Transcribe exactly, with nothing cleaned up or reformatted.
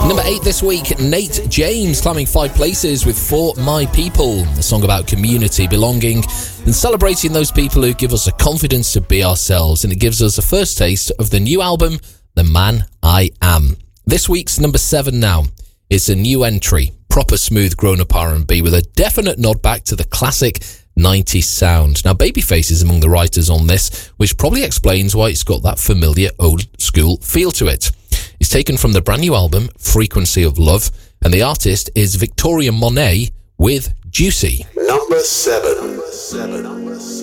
Number eight this week, Nate James climbing five places with For My People, a song about community, belonging, and celebrating those people who give us the confidence to be ourselves. And it gives us a first taste of the new album, The Man I Am. This week's number seven now is a new entry, proper smooth grown-up R and B with a definite nod back to the classic nineties sound. Now, Babyface is among the writers on this, which probably explains why it's got that familiar old-school feel to it. It's taken from the brand new album, Frequency of Love, and the artist is Victoria Monet with Juicy. Number seven. Number seven. Number seven.